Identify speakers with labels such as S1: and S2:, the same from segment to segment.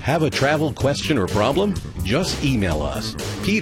S1: Have a travel question or problem? Just email us,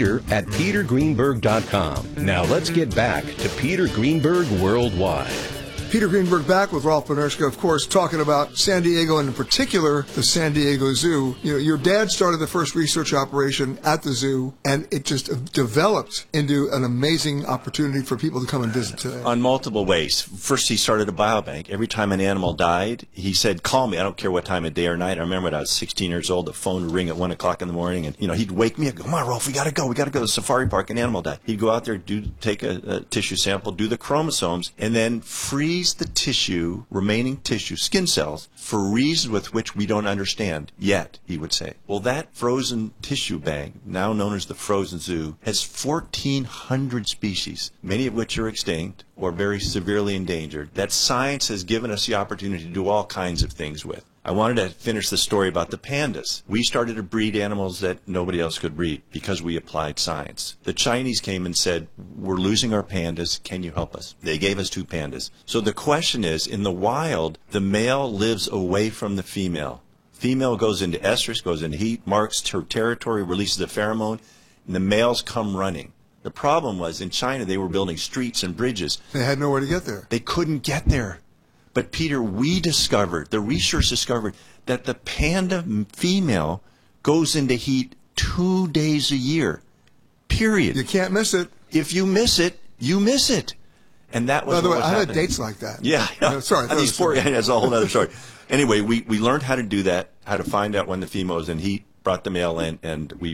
S1: peter@petergreenberg.com. Now let's get back to Peter Greenberg Worldwide.
S2: Peter Greenberg back with Rolf Benirschke, of course, talking about San Diego and in particular the San Diego Zoo. You know, your dad started the first research operation at the zoo, and it just developed into an amazing opportunity for people to come and visit today.
S3: On multiple ways. First, he started a biobank. Every time an animal died, he said, call me. I don't care what time of day or night. I remember when I was 16 years old, the phone would ring at 1 o'clock in the morning, and he'd wake me up, go, come on, Rolf, we got to go to the safari park, an animal died. He'd go out there, take a tissue sample, do the chromosomes, and then freeze the remaining tissue, skin cells, for reasons with which we don't understand yet, he would say. Well, that frozen tissue bank, now known as the Frozen Zoo, has 1,400 species, many of which are extinct or very severely endangered, that science has given us the opportunity to do all kinds of things with. I wanted to finish the story about the pandas. We started to breed animals that nobody else could breed because we applied science. The Chinese came and said, we're losing our pandas, can you help us? They gave us 2 pandas. So the question is, in the wild, the male lives away from the female. Female goes into estrus, goes into heat, marks her territory, releases a pheromone, and the males come running. The problem was, in China, they were building streets and bridges.
S2: They had nowhere to get there.
S3: They couldn't get there. But Peter, the research discovered that the panda female goes into heat 2 days a year, period.
S2: You can't miss it.
S3: If you miss it, you miss it. And that was
S2: By the way,
S3: what was
S2: I had
S3: happening.
S2: dates like that.
S3: Yeah.
S2: Sorry.
S3: That's a whole other story. Anyway, we learned how to do that, how to find out when the female was in heat, brought the male in, and we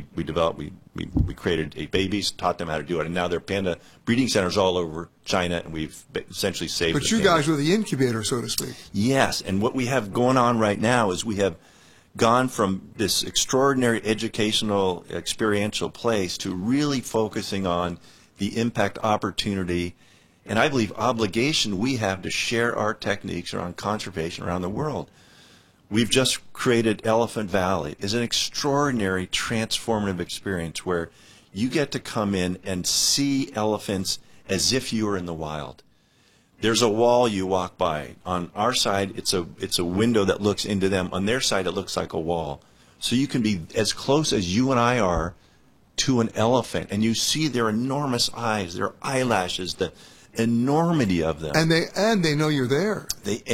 S3: created babies, taught them how to do it, and now there are panda breeding centers all over China, and we've essentially saved.
S2: But you guys were the incubator, so to speak.
S3: Yes, and what we have going on right now is we have gone from this extraordinary educational, experiential place to really focusing on the impact opportunity, and I believe obligation we have to share our techniques around conservation around the world. We've just created Elephant Valley. It's an extraordinary transformative experience where you get to come in and see elephants as if you were in the wild. There's a wall you walk by. On our side, it's a window that looks into them. On their side, it looks like a wall. So you can be as close as you and I are to an elephant, and you see their enormous eyes, their eyelashes, the enormity of them.
S2: And they know you're there.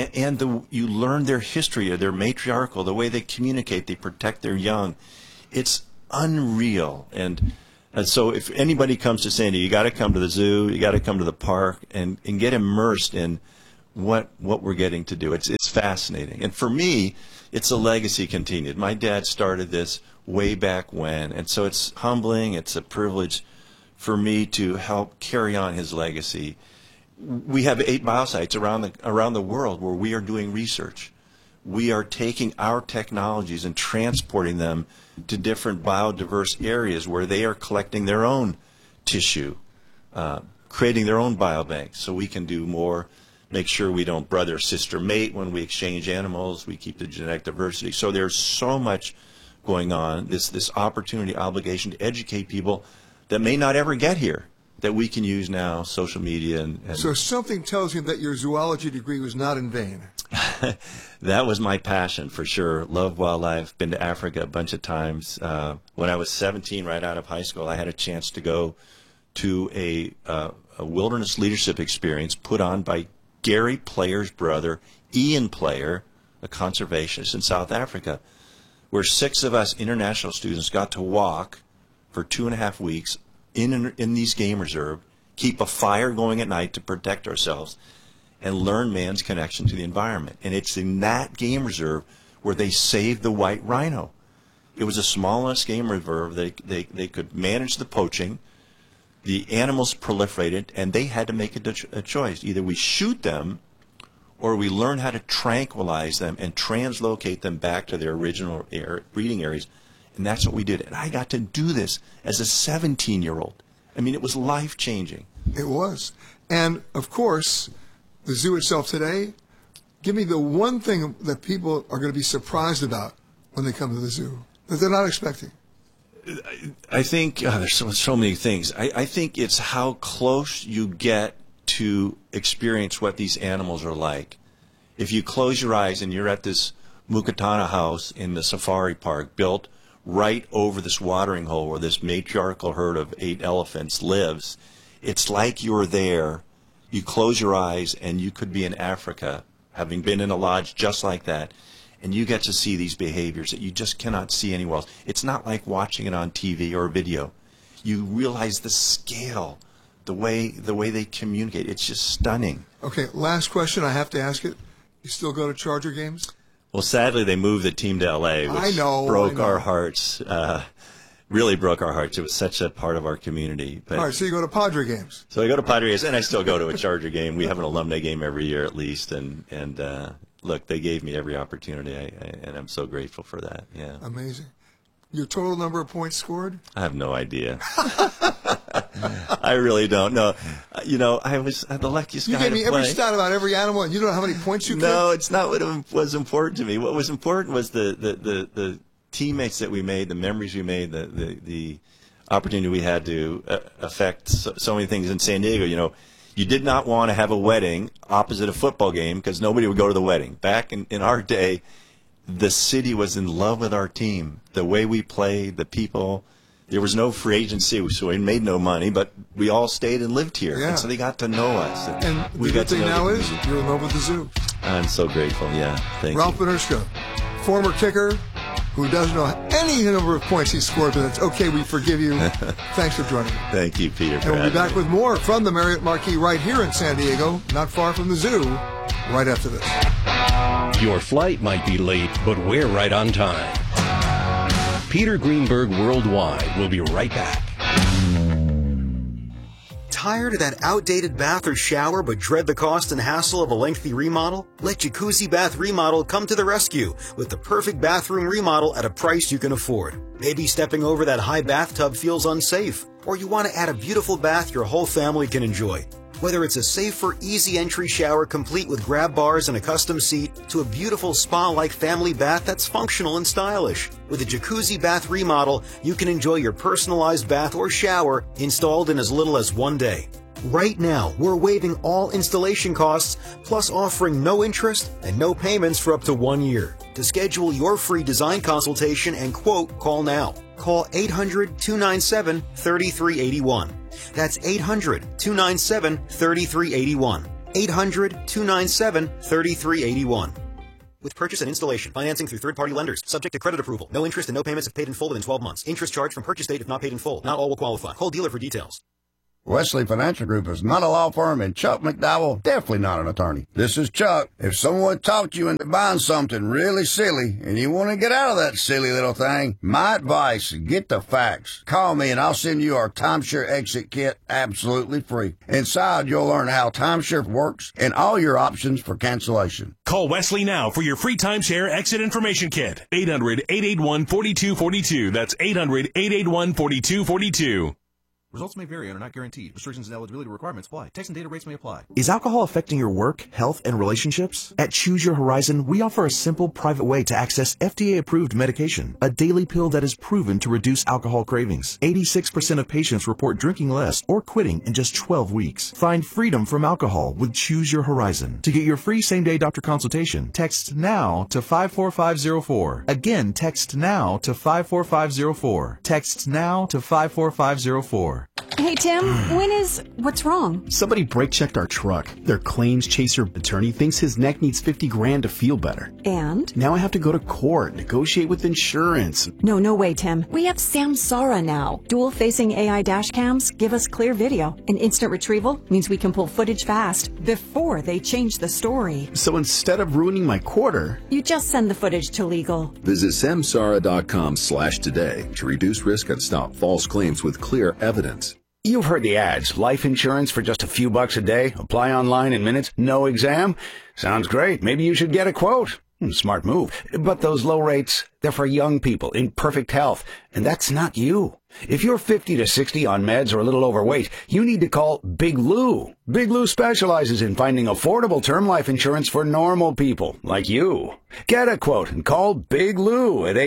S3: You learn their history, their matriarchal, the way they communicate, they protect their young. It's unreal. And so if anybody comes to San Diego, you got to come to the zoo, you got to come to the park, and get immersed in what we're getting to do. It's fascinating. And for me, it's a legacy continued. My dad started this way back when, and so it's humbling, it's a privilege for me to help carry on his legacy. We have 8 biosites around the world where we are doing research. We are taking our technologies and transporting them to different biodiverse areas where they are collecting their own tissue, creating their own biobanks, so we can do more, make sure we don't brother sister mate when we exchange animals, we keep the genetic diversity. So there's so much going on, this opportunity, obligation to educate people that may not ever get here, that we can use now, social media. And
S2: so something tells you that your zoology degree was not in vain.
S3: That was my passion, for sure. Love wildlife, been to Africa a bunch of times. When I was 17, right out of high school, I had a chance to go to a wilderness leadership experience put on by Gary Player's brother, Ian Player, a conservationist in South Africa, where 6 of us international students got to walk for 2.5 weeks in these game reserves, keep a fire going at night to protect ourselves, and learn man's connection to the environment. And it's in that game reserve where they saved the white rhino. It was a small enough game reserve they could manage the poaching. The animals proliferated, and they had to make a choice. Either we shoot them, or we learn how to tranquilize them and translocate them back to their original breeding areas. And that's what we did. And I got to do this as a 17-year-old. I mean, it was life-changing.
S2: It was. And, of course, the zoo itself today, give me the one thing that people are going to be surprised about when they come to the zoo, that they're not expecting.
S3: I think there's so many things. I think it's how close you get to experience what these animals are like. If you close your eyes and you're at this Mukatana house in the safari park built right over this watering hole where this matriarchal herd of 8 elephants lives. It's like you're there. You close your eyes and you could be in Africa, having been in a lodge just like that, and you get to see these behaviors that you just cannot see anywhere else. It's not like watching it on TV or video. You realize the scale, the way they communicate. It's just stunning.
S2: Okay, last question. I have to ask it. You still go to Charger games?
S3: Well, sadly, they moved the team to L.A., which broke our hearts. Really broke our hearts. It was such a part of our community. But,
S2: all right, so you go to Padre games.
S3: So I go to Padres, and I still go to a Charger game. We have an alumni game every year at least, and look, they gave me every opportunity, and I'm so grateful for that. Yeah.
S2: Amazing. Your total number of points scored?
S3: I have no idea. I really don't know. I was the luckiest guy to play.
S2: You gave me every stat about every animal, and you don't know how many points you kicked?
S3: No, it's not what was important to me. What was important was the teammates that we made, the memories we made, the opportunity we had to affect so many things in San Diego. You did not want to have a wedding opposite a football game because nobody would go to the wedding. Back in our day, the city was in love with our team, the way we played, the people. There was no free agency, so we made no money, but we all stayed and lived here.
S2: Yeah.
S3: And so they got to know us.
S2: And the good thing now is you're in love with the zoo.
S3: I'm so grateful, yeah. Thank you.
S2: Ralph Benirschke, former kicker, who doesn't know any number of points he scored, but it's okay, we forgive you. Thanks for joining me.
S3: Thank you, Peter.
S2: And we'll be back with more from the Marriott Marquis right here in San Diego, not far from the zoo, right after this.
S1: Your flight might be late, but we're right on time. Peter Greenberg Worldwide will be right back.
S4: Tired of that outdated bath or shower but dread the cost and hassle of a lengthy remodel? Let Jacuzzi Bath Remodel come to the rescue with the perfect bathroom remodel at a price you can afford. Maybe stepping over that high bathtub feels unsafe, or you want to add a beautiful bath your whole family can enjoy. Whether it's a safer, easy entry shower complete with grab bars and a custom seat, to a beautiful spa-like family bath that's functional and stylish. With a Jacuzzi Bath Remodel, you can enjoy your personalized bath or shower installed in as little as 1 day. Right now, we're waiving all installation costs, plus offering no interest and no payments for up to 1 year. To schedule your free design consultation and quote, call now. Call 800-297-3381. That's 800-297-3381. 800-297-3381. With purchase and installation, financing through third-party lenders, subject to credit approval. No interest and no payments if paid in full within 12 months. Interest charged from purchase date if not paid in full. Not all will qualify. Call dealer for details.
S5: Wesley Financial Group is not a law firm, and Chuck McDowell definitely not an attorney. This is Chuck. If someone talked you into buying something really silly and you want to get out of that silly little thing, my advice, get the facts. Call me and I'll send you our timeshare exit kit absolutely free. Inside, you'll learn how timeshare works and all your options for cancellation.
S6: Call Wesley now for your free timeshare exit information kit. 800-881-4242. That's 800-881-4242.
S7: Results may vary and are not guaranteed. Restrictions and eligibility requirements apply. Text and data rates may apply.
S8: Is alcohol affecting your work, health, and relationships? At Choose Your Horizon, we offer a simple, private way to access FDA-approved medication, a daily pill that is proven to reduce alcohol cravings. 86% of patients report drinking less or quitting in just 12 weeks. Find freedom from alcohol with Choose Your Horizon. To get your free same-day doctor consultation, text NOW to 54504. Again, text NOW to 54504. Text NOW to 54504.
S9: Hey, Tim, what's wrong?
S10: Somebody brake-checked our truck. Their claims chaser attorney thinks his neck needs $50,000 to feel better.
S9: And?
S10: Now I have to go to court, negotiate with insurance.
S9: No way, Tim. We have Samsara now. Dual-facing AI dash cams give us clear video. And instant retrieval means we can pull footage fast before they change the story.
S10: So instead of ruining my quarter,
S9: you just send the footage to legal.
S11: Visit samsara.com/today to reduce risk and stop false claims with clear evidence.
S12: You've heard the ads. Life insurance for just a few bucks a day. Apply online in minutes. No exam. Sounds great. Maybe you should get a quote. Smart move. But those low rates, they're for young people in perfect health. And that's not you. If you're 50 to 60 on meds or a little overweight, you need to call Big Lou. Big Lou specializes in finding affordable term life insurance for normal people like you. Get a quote and call Big Lou at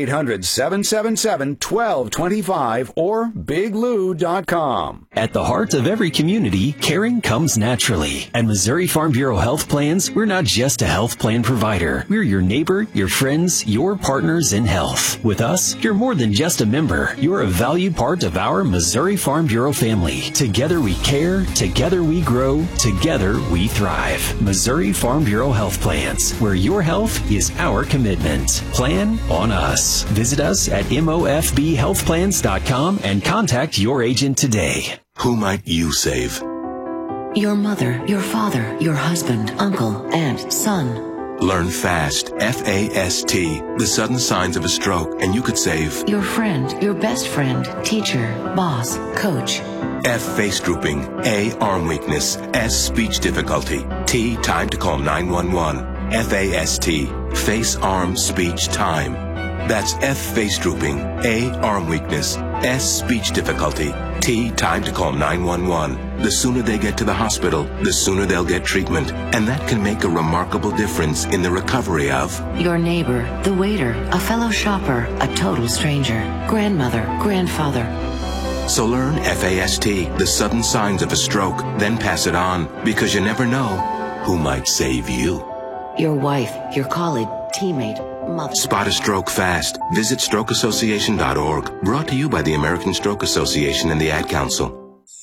S12: 800-777-1225 or biglou.com.
S13: At the heart of every community, caring comes naturally. At Missouri Farm Bureau Health Plans, we're not just a health plan provider. We're your neighbor, your friends, your partners in health. With us, you're more than just a member. You're a valued part of our Missouri Farm Bureau family. Together we care, together we grow, together we thrive. Missouri Farm Bureau Health Plans, where your health is our commitment. Plan on us. Visit us at mofbhealthplans.com and contact your agent today.
S14: Who might you save?
S15: Your mother, your father, your husband, uncle, aunt, son.
S14: Learn FAST, F-A-S-T, the sudden signs of a stroke, and you could save
S15: your friend, your best friend, teacher, boss, coach.
S14: F, face drooping. A, arm weakness. S, speech difficulty. T, time to call 911. F-A-S-T, face, arm, speech, time. That's F, face drooping. A, arm weakness. S, speech difficulty. T, time to call 911. The sooner they get to the hospital, the sooner they'll get treatment. And that can make a remarkable difference in the recovery of
S15: your neighbor, the waiter, a fellow shopper, a total stranger, grandmother, grandfather.
S14: So learn FAST, the sudden signs of a stroke, then pass it on, because you never know who might save you.
S15: Your wife, your colleague, teammate, mother.
S14: Spot a stroke fast. Visit strokeassociation.org. Brought to you by the American Stroke Association and the Ad Council.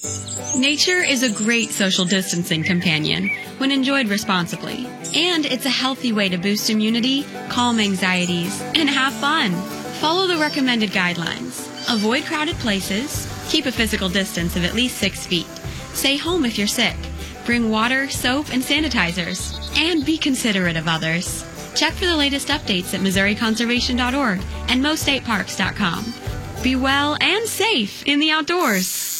S16: Nature is a great social distancing companion when enjoyed responsibly. And it's a healthy way to boost immunity, calm anxieties, and have fun. Follow the recommended guidelines. Avoid crowded places. Keep a physical distance of at least 6 feet. Stay home if you're sick. Bring water, soap, and sanitizers. And be considerate of others. Check for the latest updates at MissouriConservation.org and MoStateParks.com. Be well and safe in the outdoors.